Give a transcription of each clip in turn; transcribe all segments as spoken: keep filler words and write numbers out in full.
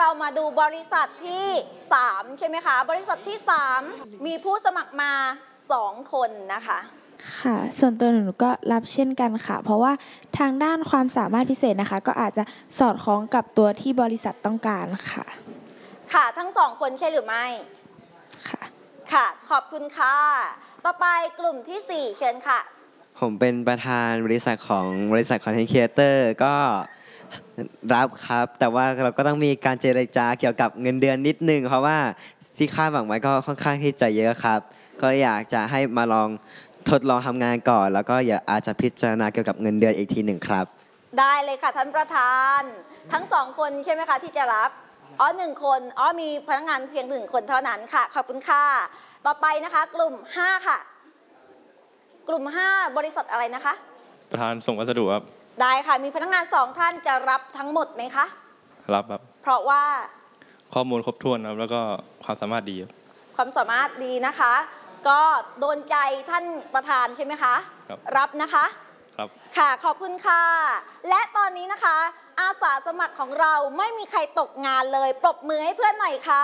เรามาดูบริษัทที่สามใช่ไหมคะบริษัทที่สามมีผู้สมัครมาสองคนนะคะค่ะส่วนตัวหนูก็รับเช่นกันค่ะเพราะว่าทางด้านความสามารถพิเศษนะคะก็อาจจะสอดคล้องกับตัวที่บริษัทต้องการค่ะค่ะทั้งสองคนใช่หรือไม่ค่ะค่ะขอบคุณค่ะต่อไปกลุ่มที่สี่เชิญค่ะผมเป็นประธานบริษัทของบริษัทคอนเทนต์ครีเอเตอร์ก็รับครับแต่ว่าเราก็ต้องมีการเจรจาเกี่ยวกับเงินเดือนนิดนึงเพราะว่าที่คาดหวังไว้ก็ค่อนข้างที่จะเยอะครับก็อยากจะให้มาลองทดลองทำงานก่อนแล้วก็อย่าอาจจะพิจารณาเกี่ยวกับเงินเดือนอีกทีหนึ่งครับได้เลยค่ะท่านประธานทั้งสองคนใช่ไหมคะที่จะรับอ๋อหนึ่งคนอ๋อมีพนักงานเพียงหนึ่งคนเท่านั้นค่ะขอบคุณค่ะต่อไปนะคะกลุ่มห้าค่ะกลุ่มห้าบริษัทอะไรนะคะประธานส่งวัสดุครับได้ค่ะมีพนักงานสองท่านจะรับทั้งหมดไหมคะรับครับเพราะว่าข้อมูลครบถ้วนครับแล้วก็ความสามารถดีครับความสามารถดีนะคะก็โดนใจท่านประธานใช่ไหมคะครับรับนะคะครับค่ะขอบคุณค่ะและตอนนี้นะคะอาสาสมัครของเราไม่มีใครตกงานเลยปรบมือให้เพื่อนหน่อยค่ะ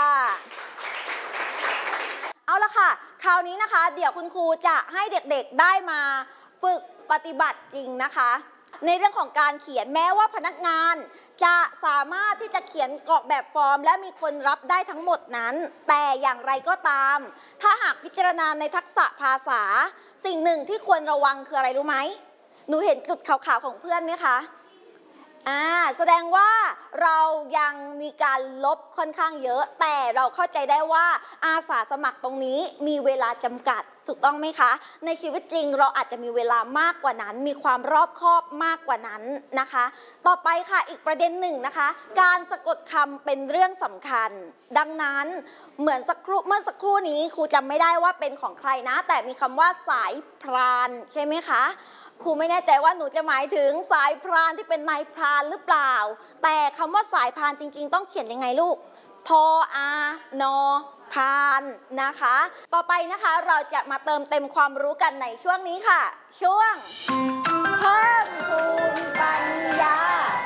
เอาละค่ะคราวนี้นะคะเดี๋ยวคุณครูจะให้เด็กๆได้มาฝึกปฏิบัติจริงนะคะในเรื่องของการเขียนแม้ว่าพนักงานจะสามารถที่จะเขียนกรอกแบบฟอร์มและมีคนรับได้ทั้งหมดนั้นแต่อย่างไรก็ตามถ้าหากพิจารณาในทักษะภาษาสิ่งหนึ่งที่ควรระวังคืออะไรรู้ไหมหนูเห็นจุดขาวๆของเพื่อนไหมคะอ่าแสดงว่าเรายังมีการลบค่อนข้างเยอะแต่เราเข้าใจได้ว่าอาสาสมัครตรงนี้มีเวลาจำกัดถูกต้องไหมคะในชีวิตจริงเราอาจจะมีเวลามากกว่านั้นมีความรอบคอบมากกว่านั้นนะคะต่อไปค่ะอีกประเด็นหนึ่งนะคะการสะกดคำเป็นเรื่องสำคัญดังนั้นเหมือนสักครู่เมื่อสักครู่นี้ครูจำไม่ได้ว่าเป็นของใครนะแต่มีคำว่าสายพรานใช่ไหมคะครูไม่แน่ใจว่าหนูจะหมายถึงสายพรานที่เป็นนายพรานหรือเปล่าแต่คำว่าสายพรานจริงๆต้องเขียนยังไงลูกพออานอพรานนะคะต่อไปนะคะเราจะมาเติมเต็มความรู้กันในช่วงนี้ค่ะช่วงเพิ่มพูนปัญญา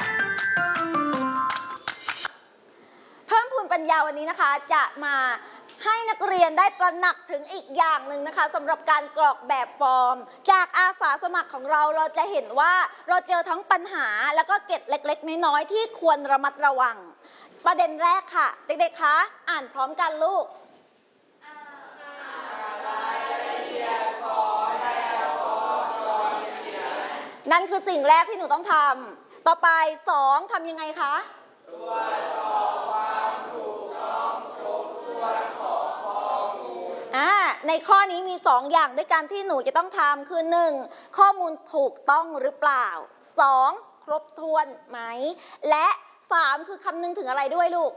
เพิ่มพูนปัญญาวันนี้นะคะจะมาให้นักเรียนได้ตระหนักถึงอีกอย่างหนึ่งนะคะสำหรับการกรอกแบบฟอร์มจากอาสาสมัครของเราเราจะเห็นว่าเราเจอทั้งปัญหาแล้วก็เกร็ดเล็กๆน้อยๆที่ควรระมัดระวังประเด็นแรกค่ะเด็กๆคะอ่านพร้อมกันลูกนั่นคือสิ่งแรกที่หนูต้องทำต่อไปสองทำยังไงคะตรวจสอบความถูกต้องครบถ้วนของข้อมูลอ่าในข้อนี้มีสองอย่างด้วยกันที่หนูจะต้องทำคือหนึ่งข้อมูลถูกต้องหรือเปล่าสองครบถ้วนไหมและสามคือคำนึงถึงอะไรด้วยลูก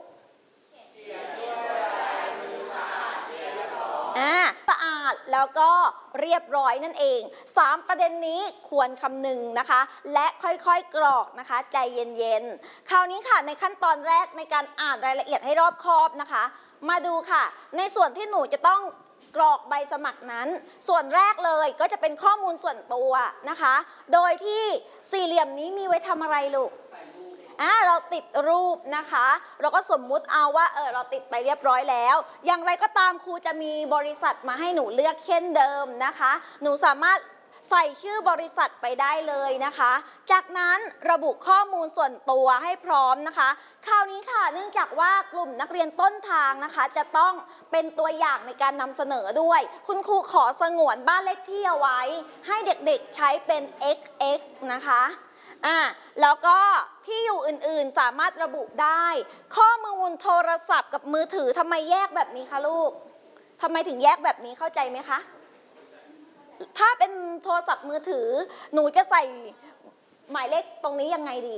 อ่าสะอาดแล้วก็เรียบร้อยนั่นเองสามประเด็นนี้ควรคำนึงนะคะและค่อยๆกรอกนะคะใจเย็นๆคราวนี้ค่ะในขั้นตอนแรกในการอ่านรายละเอียดให้รอบคอบนะคะมาดูค่ะในส่วนที่หนูจะต้องกรอกใบสมัครนั้นส่วนแรกเลยก็จะเป็นข้อมูลส่วนตัวนะคะโดยที่สี่เหลี่ยมนี้มีไว้ทำอะไรลูกอ่าเราติดรูปนะคะเราก็สมมุติเอาว่าเออเราติดไปเรียบร้อยแล้วอย่างไรก็ตามครูจะมีบริษัทมาให้หนูเลือกเช่นเดิมนะคะหนูสามารถใส่ชื่อบริษัทไปได้เลยนะคะจากนั้นระบุข้อมูลส่วนตัวให้พร้อมนะคะคราวนี้ค่ะเนื่องจากว่ากลุ่มนักเรียนต้นทางนะคะจะต้องเป็นตัวอย่างในการนำเสนอด้วยคุณครูขอสงวนบ้านเลขที่เอาไว้ให้เด็กๆใช้เป็น เอ็กซ์ เอ็กซ์ นะคะอ่าแล้วก็ที่อยู่อื่นๆสามารถระบุได้ข้อมูลโทรศัพท์กับมือถือทำไมแยกแบบนี้คะลูกทำไมถึงแยกแบบนี้เข้าใจไหมคะถ้าเป็นโทรศัพท์มือถือหนูจะใส่หมายเลขตรงนี้ยังไงดี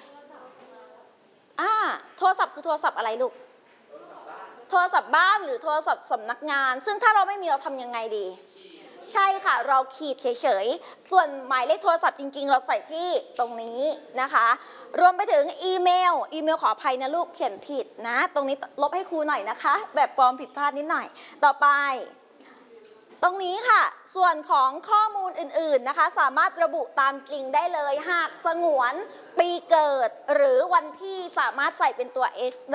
อ่าโทรศัพท์คือโทรศัพท์อะไรลูกโทรศัพท์บ้านหรือโทรศัพท์สำนักงานซึ่งถ้าเราไม่มีเราทำยังไงดีใช่ค่ะเราขีดเฉยๆส่วนหมายเลขโทรศัพท์จริงๆเราใส่ที่ตรงนี้นะคะรวมไปถึงอีเมลอีเมลขออภัยนะลูกเขียนผิดนะตรงนี้ลบให้ครูหน่อยนะคะแบบปลอมผิดพลาดนิดหน่อยต่อไปตรงนี้ค่ะส่วนของข้อมูลอื่นๆนะคะสามารถระบุตามจริงได้เลยหากสงวนปีเกิดหรือวันที่สามารถใส่เป็นตัว X